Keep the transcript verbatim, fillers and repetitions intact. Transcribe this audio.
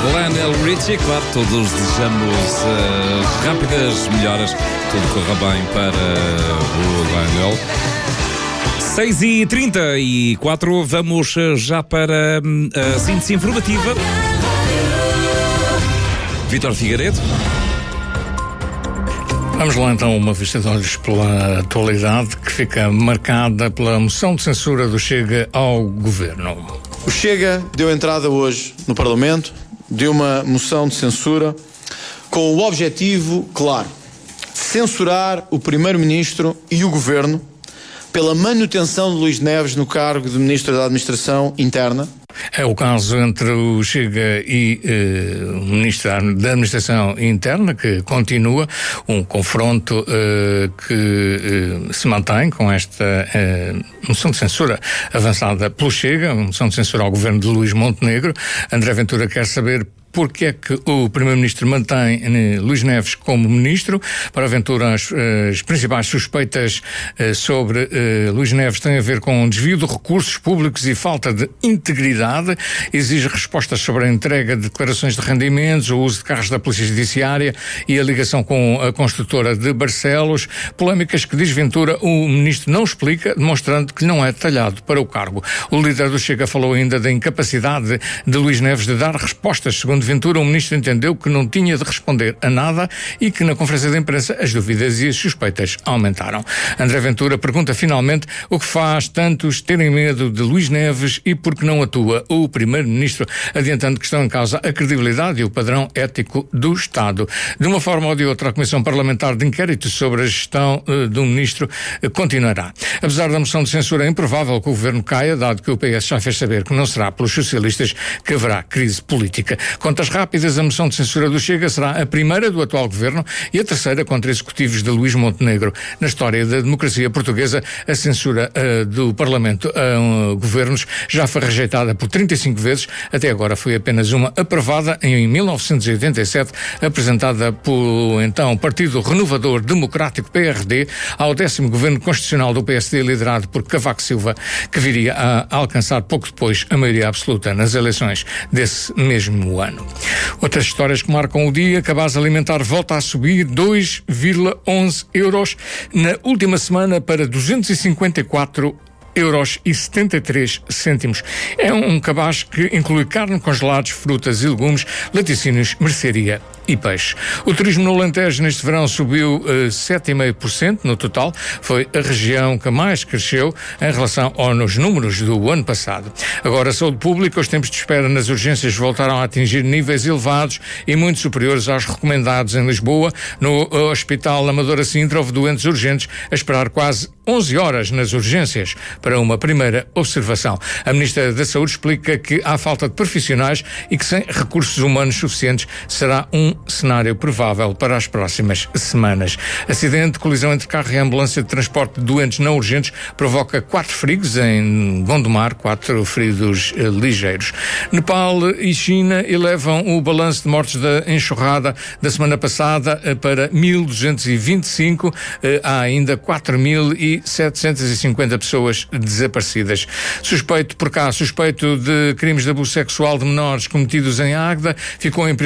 Lionel Richie, claro, todos desejamos uh, rápidas melhoras, tudo corra bem para o Lionel. seis e trinta e quatro, vamos já para a síntese informativa. Vítor Figueiredo. Vamos lá então uma vista de olhos pela atualidade que fica marcada pela moção de censura do Chega ao Governo. O Chega deu entrada hoje no Parlamento de uma moção de censura com o objetivo claro de censurar o Primeiro-Ministro e o Governo pela manutenção de Luís Neves no cargo de Ministro da Administração Interna. É o caso entre o Chega e eh, o Ministro da Administração Interna, que continua um confronto eh, que eh, se mantém com esta eh, moção de censura avançada pelo Chega, uma moção de censura ao governo de Luís Montenegro. André Ventura quer saber porque é que o Primeiro-Ministro mantém eh, Luís Neves como Ministro. Para Ventura, as, as principais suspeitas eh, sobre eh, Luís Neves têm a ver com desvio de recursos públicos e falta de integridade. Exige respostas sobre a entrega de declarações de rendimentos, o uso de carros da Polícia Judiciária e a ligação com a construtora de Barcelos. Polémicas que, diz Ventura, o Ministro não explica, demonstrando que não é talhado para o cargo. O líder do Chega falou ainda da incapacidade de Luís Neves de dar respostas. Segundo Ventura, o Ministro entendeu que não tinha de responder a nada e que na conferência de imprensa as dúvidas e as suspeitas aumentaram. André Ventura pergunta finalmente o que faz tantos terem medo de Luís Neves e por que não atua o Primeiro-Ministro, adiantando que estão em causa a credibilidade e o padrão ético do Estado. De uma forma ou de outra, a Comissão Parlamentar de Inquérito sobre a gestão uh, do Ministro uh, continuará. Apesar da moção de censura, é improvável que o Governo caia, dado que o P S já fez saber que não será pelos socialistas que haverá crise política. Contas rápidas, a moção de censura do Chega será a primeira do atual Governo e a terceira contra executivos de Luís Montenegro. Na história da democracia portuguesa, a censura uh, do Parlamento a uh, governos já foi rejeitada por trinta e cinco vezes. Até agora foi apenas uma aprovada em mil novecentos e oitenta e sete, apresentada pelo então Partido Renovador Democrático P R D ao décimo Governo Constitucional do P S D, liderado por Cavaco Silva, que viria a alcançar pouco depois a maioria absoluta nas eleições desse mesmo ano. Outras histórias que marcam o dia: Cabaz Alimentar volta a subir dois vírgula onze euros na última semana para duzentos e cinquenta e quatro euros e setenta e três cêntimos. É um cabaz que inclui carne, congelados, frutas e legumes, laticínios, mercearia e peixe. O turismo no Alentejo neste verão subiu uh, sete vírgula cinco por cento no total. Foi a região que mais cresceu em relação aos números do ano passado. Agora, a saúde pública, os tempos de espera nas urgências voltaram a atingir níveis elevados e muito superiores aos recomendados em Lisboa. No uh, Hospital Amadora Sintra houve doentes urgentes a esperar quase onze horas nas urgências para uma primeira observação. A Ministra da Saúde explica que há falta de profissionais e que sem recursos humanos suficientes será um cenário provável para as próximas semanas. Acidente, colisão entre carro e ambulância de transporte de doentes não urgentes provoca quatro feridos em Gondomar, quatro feridos eh, ligeiros. Nepal e China elevam o balanço de mortes da enxurrada da semana passada eh, para mil duzentos e vinte e cinco. Eh, há ainda quatro mil setecentos e cinquenta pessoas desaparecidas. Suspeito por cá, suspeito de crimes de abuso sexual de menores cometidos em Águeda, ficou em